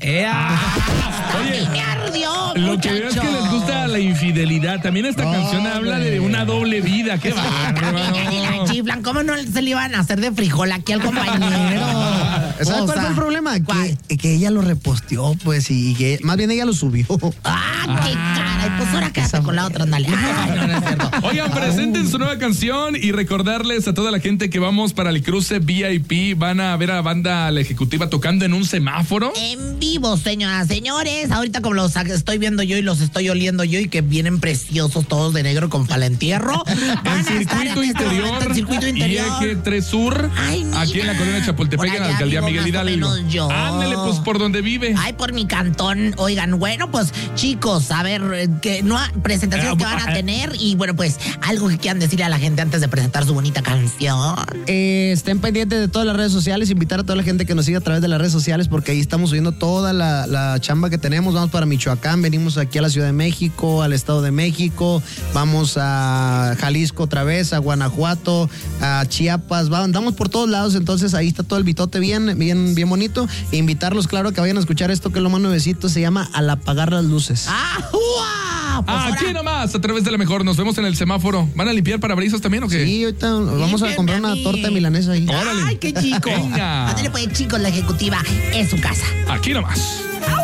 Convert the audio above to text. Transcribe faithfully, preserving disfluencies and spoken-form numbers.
Oye, me ardió, lo que veo es que les gusta la infidelidad. También esta no, canción habla de una doble vida. ¡Qué bárbaro! Ni la chiflan. ¿Cómo no se le iban a hacer de frijol aquí al compañero? ¿Sabes cuál fue el problema? Que, que ella lo reposteó, pues, y que más bien ella lo subió. ¡Ah, qué cara! Pues ahora quédate con la otra, andale. Ay, no, no es cierto. Oigan, presenten su nueva canción y recordarles a toda la gente que vamos para el cruce V I P. Van a ver a la banda La Ejecutiva tocando en un semáforo. En vivo, señoras, señores. Ahorita como los estoy viendo yo y los estoy oliendo yo y que vienen preciosos todos de negro con palentierro. En circuito en interior. Este en circuito interior. Y Eje tres Sur. Ay, mira. Aquí en la colonia Chapultepec, en la alcaldía Miguel Hidalgo. Ándale, pues por donde vive. Ay, por mi cantón. Oigan, bueno, pues chicos, a ver, que no presentaciones que van a tener y bueno, pues algo que quieran decirle a la gente antes de presentar su bonita canción. Eh, estén pendientes de todas las redes sociales, invitar a toda la gente que nos siga a través de las redes sociales porque ahí estamos subiendo toda la, la chamba que tenemos. Vamos para Michoacán, venimos aquí a la Ciudad de México, al Estado de México, vamos a Jalisco otra vez, a Guanajuato, a Chiapas, va, andamos por todos lados, entonces ahí está todo el bitote bien, bien, bien bonito. E invitarlos, claro, que vayan a escuchar esto que es lo más nuevecito, se llama Al Apagar las Luces. ¡Ah, wow! Pues aquí ahora... nomás, a través de la mejor, nos vemos en el semáforo. ¿Van a limpiar parabrisas también o qué? Sí, ahorita vamos a comprar una torta milanesa ahí. ¡Órale! ¡Ay, qué chico! Venga. Ándale pues, chicos, La Ejecutiva es su casa. Aquí nomás. ¡Au!